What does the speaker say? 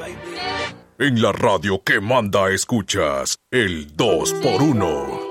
En la radio que manda escuchas, el 2x1.